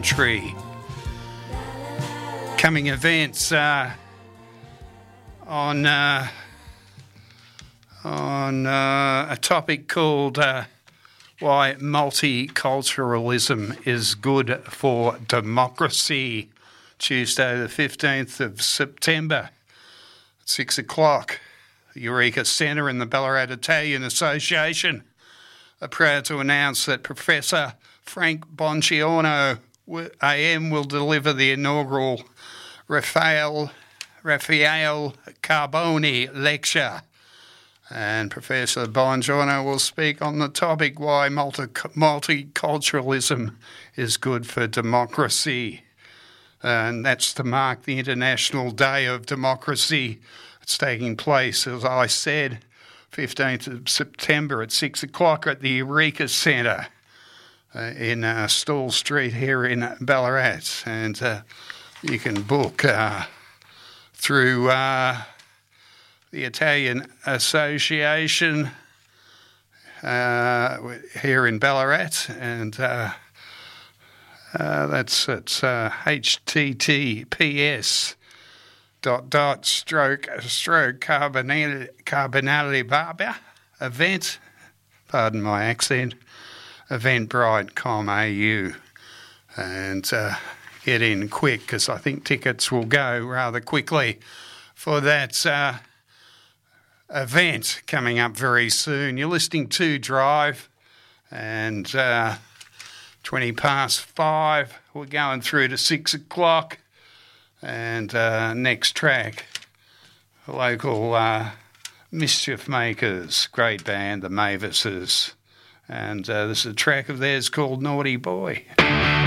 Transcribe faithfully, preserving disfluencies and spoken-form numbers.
Tree. Coming events uh, on uh, on uh, a topic called uh, why multiculturalism is good for democracy. Tuesday the fifteenth of September at six o'clock. The Eureka Centre and the Ballarat Italian Association are proud to announce that Professor Frank Bongiorno A M will deliver the inaugural Raphael, Raphael Carboni lecture. And Professor Bongiorno will speak on the topic why multi- multiculturalism is good for democracy. And that's to mark the International Day of Democracy. It's taking place, as I said, fifteenth of September at six o'clock at the Eureka Centre uh, in uh, Stall Street here in Ballarat. And uh, you can book uh, through uh, the Italian Association uh, here in Ballarat. And uh, uh, that's at uh, H T T P S dot dot stroke stroke carbonali carbonali barber event, pardon my accent, eventbrite dot com dot a u, and uh, get in quick because I think tickets will go rather quickly for that uh, event coming up very soon. You're listening to Drive, and uh, twenty past five, we're going through to six o'clock. And uh, next track, local uh, Mischief Makers, great band, the Mavises. And uh, this is a track of theirs called Naughty Boy.